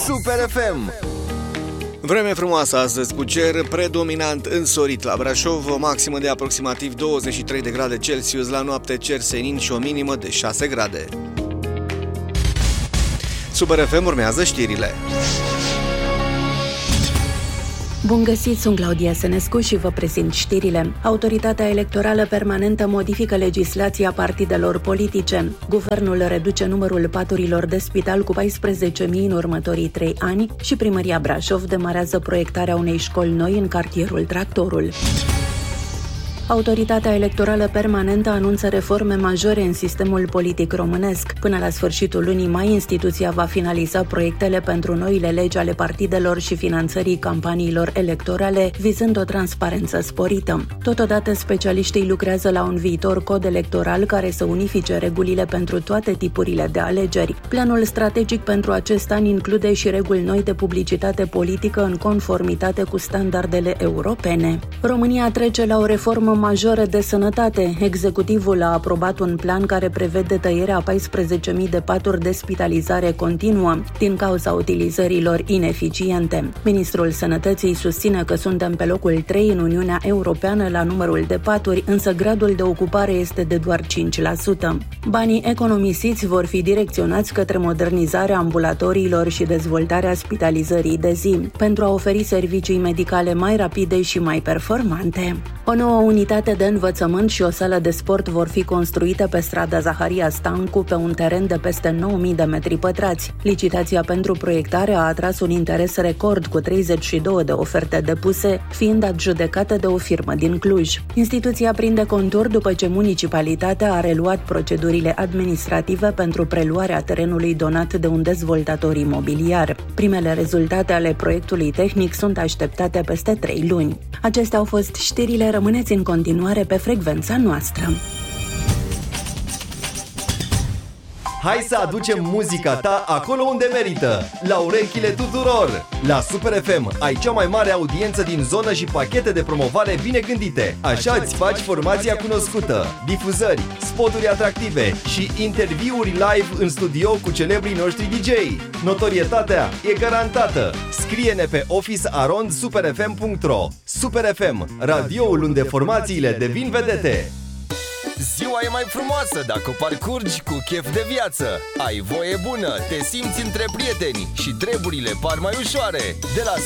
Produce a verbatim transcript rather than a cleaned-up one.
Super F M. Vreme frumoasă astăzi, cu cer predominant însorit la Brașov, o maximă de aproximativ douăzeci și trei de grade Celsius, la noapte cer senin și o minimă de șase grade. Super F M urmează știrile. Bun găsit, sunt Claudia Senescu și vă prezint știrile. Autoritatea Electorală Permanentă modifică legislația partidelor politice. Guvernul reduce numărul paturilor de spital cu paisprezece mii în următorii trei ani și Primăria Brașov demarează proiectarea unei școli noi în cartierul Tractorul. Autoritatea Electorală Permanentă anunță reforme majore în sistemul politic românesc. Până la sfârșitul lunii mai, instituția va finaliza proiectele pentru noile legi ale partidelor și finanțării campaniilor electorale, vizând o transparență sporită. Totodată, specialiștii lucrează la un viitor cod electoral care să unifice regulile pentru toate tipurile de alegeri. Planul strategic pentru acest an include și reguli noi de publicitate politică în conformitate cu standardele europene. România trece la o reformă majoră de sănătate. Executivul a aprobat un plan care prevede tăierea a paisprezece mii de paturi de spitalizare continuă din cauza utilizărilor ineficiente. Ministrul Sănătății susține că suntem pe locul trei în Uniunea Europeană la numărul de paturi, însă gradul de ocupare este de doar cinci la sută. Banii economisiți vor fi direcționați către modernizarea ambulatoriilor și dezvoltarea spitalizării de zi, pentru a oferi servicii medicale mai rapide și mai performante. O nouă unitate de învățământ și o sală de sport vor fi construite pe strada Zaharia Stancu, pe un teren de peste nouă mii de metri pătrați. Licitația pentru proiectare a atras un interes record, cu treizeci și două de oferte depuse, fiind adjudecată de o firmă din Cluj. Instituția prinde contur după ce municipalitatea a reluat procedurile administrative pentru preluarea terenului donat de un dezvoltator imobiliar. Primele rezultate ale proiectului tehnic sunt așteptate peste trei luni. Acestea au fost știrile, rămâneți în continuare pe frecvența noastră. Hai să aducem muzica ta acolo unde merită, la urechile tuturor! La Super F M ai cea mai mare audiență din zonă și pachete de promovare bine gândite. Așa îți faci formația cunoscută, difuzări, spoturi atractive și interviuri live în studio cu celebrii noștri D J. Notorietatea e garantată. Scrie-ne pe office arond super f m punct r o. Super F M, radioul unde formațiile devin vedete. Ziua e mai frumoasă dacă o parcurgi cu chef de viață. Ai voie bună, te simți între prieteni și treburile par mai ușoare. De la